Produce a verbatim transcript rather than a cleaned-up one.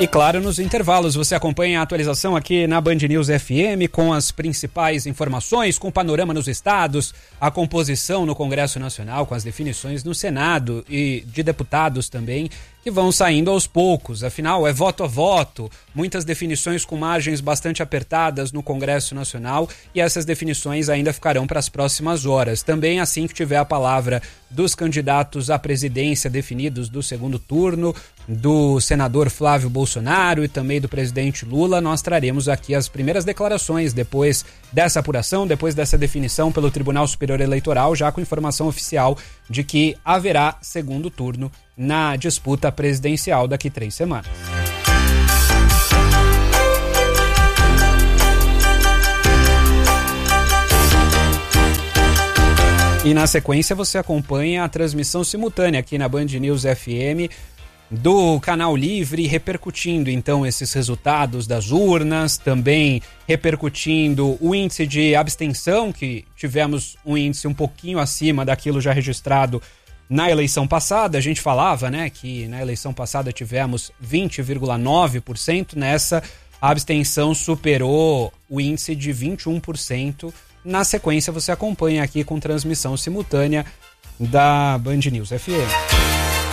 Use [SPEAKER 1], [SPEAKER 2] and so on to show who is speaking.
[SPEAKER 1] E claro, nos intervalos você acompanha a atualização aqui na Band News F M com as principais informações, com o panorama nos estados, a composição no Congresso Nacional, com as definições no Senado e de deputados também, que vão saindo aos poucos. Afinal, é voto a voto, muitas definições com margens bastante apertadas no Congresso Nacional e essas definições ainda ficarão para as próximas horas. Também assim que tiver a palavra dos candidatos à presidência definidos do segundo turno, do senador Flávio Bolsonaro e também do presidente Lula, nós traremos aqui as primeiras declarações depois dessa apuração, depois dessa definição pelo Tribunal Superior Eleitoral, já com informação oficial de que haverá segundo turno na disputa presidencial daqui três semanas. E na sequência você acompanha a transmissão simultânea aqui na Band News F M do Canal Livre, repercutindo então esses resultados das urnas, também repercutindo o índice de abstenção, que tivemos um índice um pouquinho acima daquilo já registrado na eleição passada. A gente falava, né, que na eleição passada tivemos vinte vírgula nove por cento, nessa a abstenção superou o índice de vinte e um por cento. Na sequência você acompanha aqui com transmissão simultânea da Band News F M.